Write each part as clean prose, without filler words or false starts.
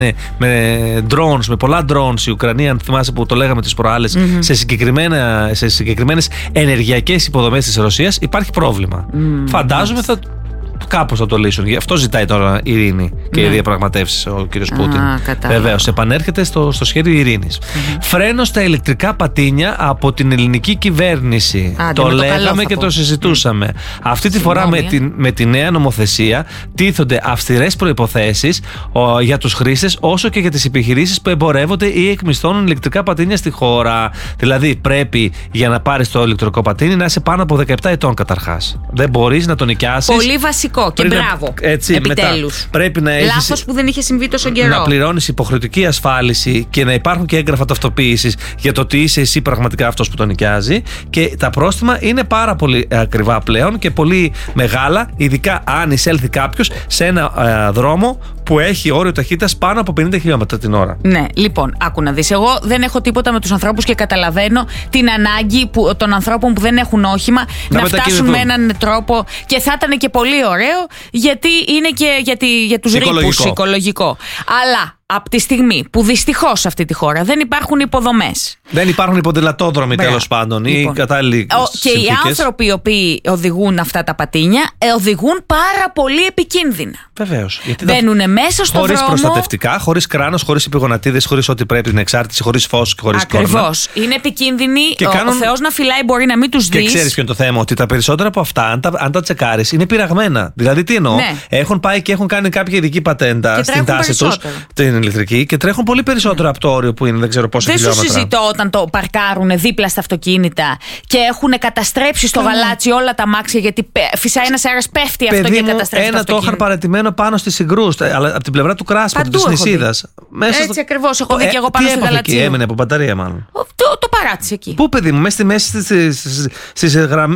με drones, με πολλά drones η Ουκρανία, αν θυμάσαι που το λέγαμε τις προάλλες, σε συγκεκριμένες ενεργειακές υποδομές της Ρωσίας, υπάρχει πρόβλημα. Φαντάζομαι κάπως θα το λύσουν. Γι' αυτό ζητάει τώρα ειρήνη και οι διαπραγματεύσεις ο κύριος Πούτιν. Βεβαίως, επανέρχεται στο σχέδιο ειρήνης. Φρένο στα ηλεκτρικά πατίνια από την ελληνική κυβέρνηση. Το λέγαμε και το συζητούσαμε. Αυτή τη φορά με τη νέα νομοθεσία τίθονται αυστηρές προϋποθέσεις για τους χρήστες όσο και για τις επιχειρήσεις που εμπορεύονται ή εκμισθώνουν ηλεκτρικά πατίνια στη χώρα. Δηλαδή, πρέπει για να πάρεις το ηλεκτρικό πατίνι να είσαι πάνω από 17 ετών καταρχάς. Δεν μπορείς να το νοικιάσεις. Πολύ βασικό. Και μπράβο. Επιτέλους. Πρέπει να έχεις. Λάθος που δεν είχε συμβεί τόσο καιρό. Να πληρώνεις υποχρεωτική ασφάλιση και να υπάρχουν και έγγραφα ταυτοποίησης για το ότι είσαι εσύ πραγματικά αυτός που τον νοικιάζει. Και τα πρόστιμα είναι πάρα πολύ ακριβά πλέον και πολύ μεγάλα, ειδικά αν εισέλθει κάποιος σε ένα δρόμο που έχει όριο ταχύτητας πάνω από 50 χιλιόμετρα την ώρα. Ναι, λοιπόν, άκου να δεις. Εγώ δεν έχω τίποτα με τους ανθρώπους και καταλαβαίνω την ανάγκη των ανθρώπων που δεν έχουν όχημα να φτάσουν με έναν τρόπο, και θα ήταν και πολύ ωραίο, γιατί είναι και για τους ρήπους οικολογικό. Αλλά από τη στιγμή που δυστυχώς σε αυτή τη χώρα δεν υπάρχουν υποδομές, δεν υπάρχουν υποδηλατόδρομοι τέλος πάντων ή κατάλληλοι και οι άνθρωποι οι οποίοι οδηγούν αυτά τα πατίνια οδηγούν πάρα πολύ επικίνδυνα. Βεβαίως. Μπαίνουν μέσα στο χωρίς δρόμο. Χωρίς προστατευτικά, χωρίς κράνος, χωρίς επιγονατίδες, χωρίς ό,τι πρέπει, την εξάρτηση, χωρίς φως και χωρίς κόρνα. Ακριβώς. Είναι επικίνδυνοι. Ο Θεός να φυλάει, μπορεί να μην τους δεις. Και ξέρεις ποιο είναι το θέμα, ότι τα περισσότερα από αυτά, αν τα τσεκάρεις, είναι πειραγμένα. Δηλαδή, τι εννοώ, έχουν πάει και έχουν κάνει κάποια ειδική πατέντα στην τάση τους, την ηλεκτρική, και τρέχουν πολύ περισσότερο από το όριο που είναι, δεν ξέρω πόσα χιλιόμετρα. Δεν σου συζητώ όταν το παρκάρουν δίπλα στα αυτοκίνητα και έχουν καταστρέψει στο γαλάτσι όλα τα αμάξια, γιατί φυσάει ένας αέρας, πέφτει αυτό και καταστρέφει. Ένα το είχαν παρατημένο πάνω στη Συγκρούς, αλλά από την πλευρά του Κράσπου, της Νησίδας. Έτσι ακριβώς, έχω δει και εγώ πάνω στη γαλατσία. Εκεί έμενε από μπαταρία, μάλλον. Το παράτησε εκεί. Πού, παιδί μου, μέσα στη μέση στις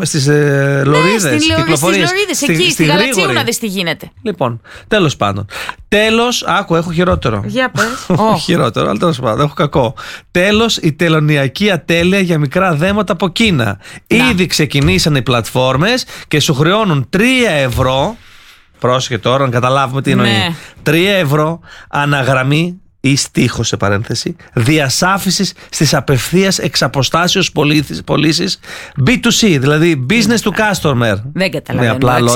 λωρίδες. Στις λωρίδες, εκεί, στη γαλατσίου να δεις τι γίνεται. Λοιπόν, τέλος πάντων. Τέλος, άκου, έχω χειρότερο. Για πες. Χειρότερο, αλλά τέλος πάντων, έχω κακό. Τέλος, η τελωνειακή ατέλεια για μικρά δέματα από Κίνα. Ήδη ξεκινήσαν οι πλατφόρμες και σου χρεώνουν 3 ευρώ. Πρόσεχε τώρα να καταλάβουμε τι εννοεί. 3 ευρώ αναγραμμή ή στίχος, σε παρένθεση, διασάφησης στις απευθείας εξ αποστάσεως πωλήσεις B2C, δηλαδή business to customer. Δεν καταλαβαίνω.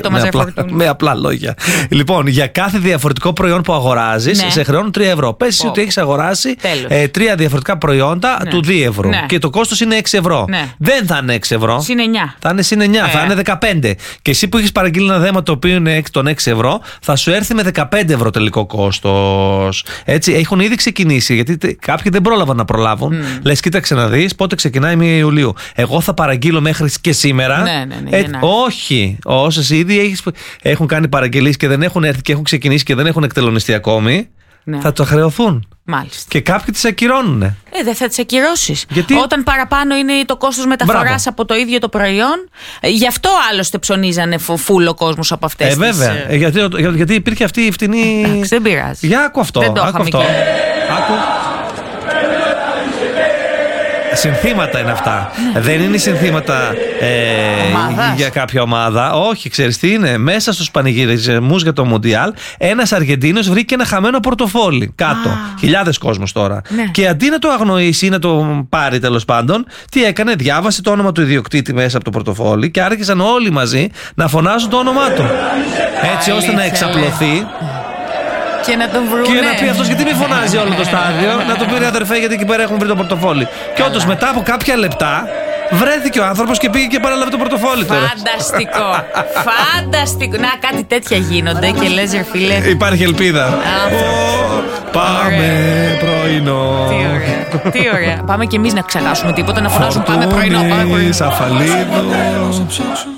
Με απλά λόγια. Λοιπόν, για κάθε διαφορετικό προϊόν που αγοράζεις, σε χρεώνουν 3 ευρώ. Πες ότι έχεις αγοράσει 3 διαφορετικά προϊόντα του 2 ευρώ και το κόστος είναι 6 ευρώ. Δεν θα είναι 6 ευρώ. Συν 9. Θα είναι συν 9, θα είναι 15. Και εσύ που έχεις παραγγείλει ένα δέμα το οποίο είναι των 6 ευρώ, θα σου έρθει με 15 ευρώ τελικό κόστος. Έτσι, έχουν ήδη ξεκινήσει, γιατί κάποιοι δεν πρόλαβαν να προλάβουν. Λες, κοίταξε να δεις πότε ξεκινάει 1 Ιουλίου. Εγώ θα παραγγείλω μέχρι και σήμερα. Όχι. Όσες ήδη έχουν κάνει παραγγελίες και δεν έχουν έρθει και έχουν ξεκινήσει και δεν έχουν εκτελονιστεί ακόμη, θα το χρεωθούν. Μάλιστα. Και κάποιοι τις ακυρώνουν. Δεν θα τις ακυρώσεις. Γιατί? Όταν παραπάνω είναι το κόστος μεταφοράς από το ίδιο το προϊόν. Γι' αυτό άλλωστε ψωνίζανε φούλο ο κόσμος από αυτές. Βέβαια. Γιατί υπήρχε αυτή η φτηνή. Εντάξει, δεν πειράζει. Για άκου αυτό. Δεν το είχαμε αυτό. Άκου. Συνθήματα είναι αυτά. Δεν είναι συνθήματα για κάποια ομάδα. Όχι, ξέρεις τι είναι. Μέσα στους πανηγυρισμούς για το Μουντιάλ, ένας Αργεντίνος βρήκε ένα χαμένο πορτοφόλι κάτω. Χιλιάδες κόσμος τώρα. Και αντί να το αγνοήσει ή να το πάρει, τέλος πάντων, τι έκανε? Διάβασε το όνομα του ιδιοκτήτη μέσα από το πορτοφόλι και άρχισαν όλοι μαζί να φωνάζουν το όνομά του. Έτσι ώστε να εξαπλωθεί. Και να τον βρούνε. Και να πει αυτός, γιατί μη φωνάζει όλο το στάδιο. Να του πει, αδερφέ, γιατί εκεί πέρα έχουν βρει το πορτοφόλι. Και όντως μετά από κάποια λεπτά βρέθηκε ο άνθρωπος και πήγε και παρέλαβε το πορτοφόλι του. Φανταστικό. Φανταστικό. Να, κάτι τέτοια γίνονται και λες, ρε φίλε. Υπάρχει ελπίδα. Πάμε πρωινό. Τι ωραία. Πάμε κι εμείς να ξεχάσουμε τίποτα, να φωνάζουμε πάμε πρωινό. Πάμε πρωινό.